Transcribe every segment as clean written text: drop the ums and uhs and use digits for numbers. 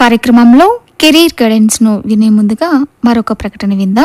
కార్యక్రమంలో కెరీర్ గైడెన్స్ను వినే ముందుగా మరొక ప్రకటన విందాం.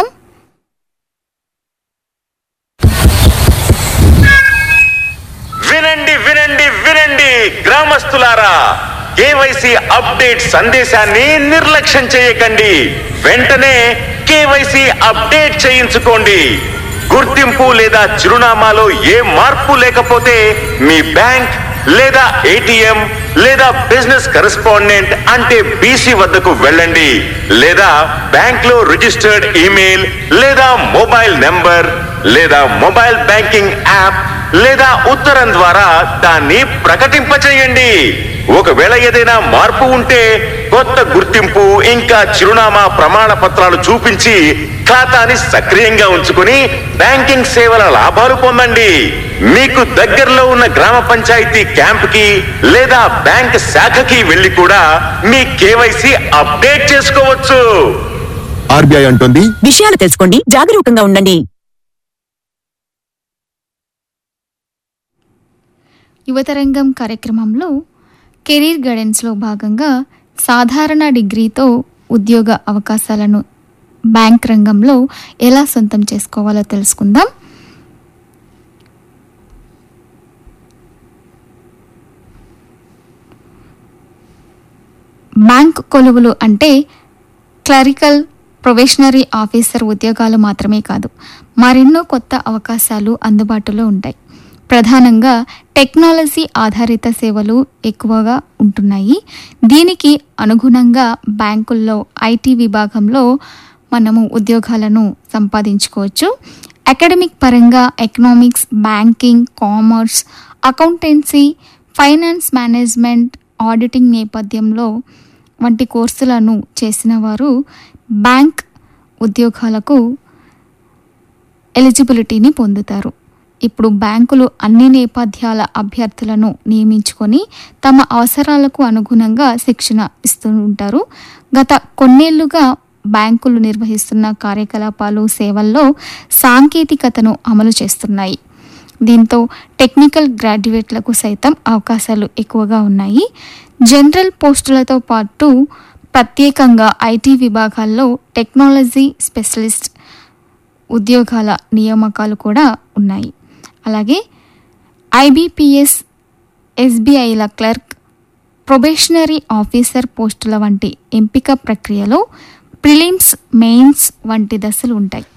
వినండి వినండి వినండి గ్రామస్తులారా, కేవైసీ అప్డేట్ సందేశాన్ని నిర్లక్ష్యం చేయకండి. వెంటనే కేవైసీ అప్డేట్ చేయించుకోండి. గుర్తింపు లేదా చిరునామాలో ఏ మార్పు లేకపోతే మీ బ్యాంక్ లేదా ఏటీఎం లేదా బిజినెస్ కరెస్పాండెంట్ అంటే బీసీ వద్దకు వెళ్ళండి. లేదా బ్యాంక్ లో రిజిస్టర్డ్ ఈమెయిల్ లేదా మొబైల్ నెంబర్ లేదా మొబైల్ బ్యాంకింగ్ యాప్ లేదా ఉత్తరం ద్వారా దాన్ని ప్రకటింపచేయండి. ఒకవేళ ఏదైనా మార్పు ఉంటే కొత్త గుర్తింపు ఇంకా చిరునామా ప్రమాణ పత్రాలు చూపించి ఖాతాని సక్రియంగా ఉంచుకుని బ్యాంకింగ్ సేవల లాభాలు పొందండి. మీకు దగ్గరలో ఉన్న గ్రామ పంచాయతీ క్యాంప్ కి లేదా బ్యాంక్ శాఖకి వెళ్లి కూడా మీ కేవైసీ అప్డేట్ చేసుకోవచ్చు. ఆర్బీఐ అంటుంది, విషయాలు తెలుసుకోండి, జాగరూకంగా ఉండండి. యువతరంగం కార్యక్రమంలో కెరీర్ గైడెన్స్లో భాగంగా సాధారణ డిగ్రీతో ఉద్యోగ అవకాశాలను బ్యాంక్ రంగంలో ఎలా సొంతం చేసుకోవాలో తెలుసుకుందాం. బ్యాంక్ కొలువులు అంటే క్లరికల్, ప్రొబేషనరీ ఆఫీసర్ ఉద్యోగాలు మాత్రమే కాదు, మరెన్నో కొత్త అవకాశాలు అందుబాటులో ఉంటాయి. ప్రధానంగా టెక్నాలజీ ఆధారిత సేవలు ఎక్కువగా ఉంటున్నాయి. దీనికి అనుగుణంగా బ్యాంకుల్లో ఐటీ విభాగంలో మనము ఉద్యోగాలను సంపాదించుకోవచ్చు. అకాడమిక్ పరంగా economics, banking, commerce, accountancy, finance management, auditing నేపథ్యంలో వంటి కోర్సులను చేసిన వారు బ్యాంక్ ఉద్యోగాలకు ఎలిజిబిలిటీని పొందుతారు. ఇప్పుడు బ్యాంకులు అన్ని నేపథ్యాల అభ్యర్థులను నియమించుకొని తమ అవసరాలకు అనుగుణంగా శిక్షణ ఇస్తూ ఉంటారు. గత కొన్నేళ్లుగా బ్యాంకులు నిర్వహిస్తున్న కార్యకలాపాలు, సేవల్లో సాంకేతికతను అమలు చేస్తున్నాయి. దీంతో టెక్నికల్ గ్రాడ్యుయేట్లకు సైతం అవకాశాలు ఎక్కువగా ఉన్నాయి. జనరల్ పోస్టులతో పాటు ప్రత్యేకంగా ఐటీ విభాగాల్లో టెక్నాలజీ స్పెషలిస్ట్ ఉద్యోగాల నియామకాలు కూడా ఉన్నాయి. అలాగే ఐబీపీఎస్, ఎస్బీఐల క్లర్క్, ప్రొబేషనరీ ఆఫీసర్ పోస్టుల వంటి ఎంపిక ప్రక్రియలో ప్రిలిమ్స్, మెయిన్స్ వంటి దశలు ఉంటాయి.